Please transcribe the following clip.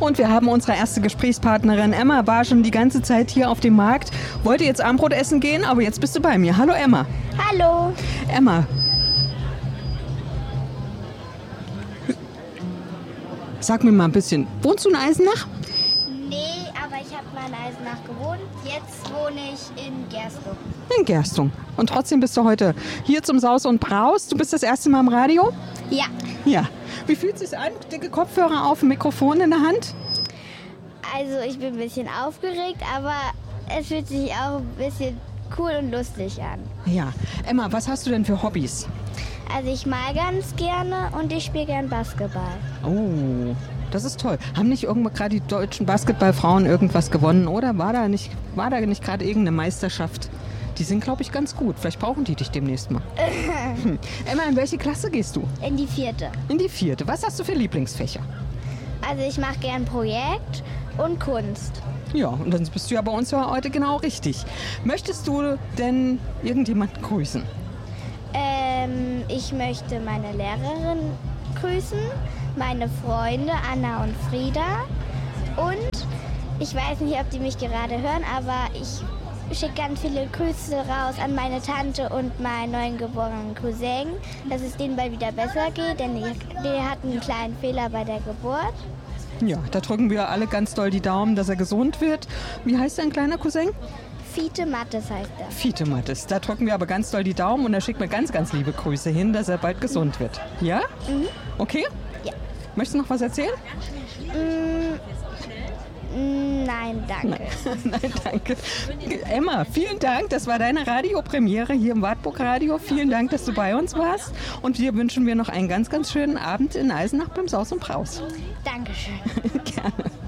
Und wir haben unsere erste Gesprächspartnerin. Emma war schon die ganze Zeit hier auf dem Markt, wollte jetzt Abendbrot essen gehen, aber jetzt bist du bei mir. Hallo Emma. Hallo. Emma. Sag mir mal ein bisschen, wohnst du in Eisenach? Nee, aber ich habe mal in Eisenach gewohnt. Jetzt wohne ich in Gerstung. In Gerstung. Und trotzdem bist du heute hier zum Saus und Braus. Du bist das erste Mal im Radio? Ja. Ja. Wie fühlt es sich an? Dicke Kopfhörer auf, ein Mikrofon in der Hand? Also ich bin ein bisschen aufgeregt, aber es fühlt sich auch ein bisschen cool und lustig an. Ja. Emma, was hast du denn für Hobbys? Also ich mal ganz gerne und ich spiele gern Basketball. Oh, das ist toll. Haben nicht irgendwann gerade die deutschen Basketballfrauen irgendwas gewonnen, oder? War da nicht gerade irgendeine Meisterschaft? Die sind, glaube ich, ganz gut. Vielleicht brauchen die dich demnächst mal. Emma, in welche Klasse gehst du? In die 4. In die 4. Was hast du für Lieblingsfächer? Also ich mache gern Projekt und Kunst. Ja, und dann bist du ja bei uns ja heute genau richtig. Möchtest du denn irgendjemanden grüßen? Ich möchte meine Lehrerin grüßen, meine Freunde Anna und Frieda und ich weiß nicht, ob die mich gerade hören, aber ich schicke ganz viele Grüße raus an meine Tante und meinen neuen geborenen Cousin, dass es denen bald wieder besser geht, denn die hatten einen kleinen Fehler bei der Geburt. Ja, da drücken wir alle ganz doll die Daumen, dass er gesund wird. Wie heißt dein kleiner Cousin? Fiete Mattes heißt er. Fiete Mattes. Da drücken wir aber ganz doll die Daumen und er schickt mir ganz, ganz liebe Grüße hin, dass er bald gesund wird. Ja? Mhm. Okay? Ja. Möchtest du noch was erzählen? Nein, danke. Nein, danke. Emma, vielen Dank. Das war deine Radiopremiere hier im Wartburg Radio. Vielen Dank, dass du bei uns warst. Und dir wünschen wir noch einen ganz, ganz schönen Abend in Eisenach beim Saus und Braus. Dankeschön. Gerne.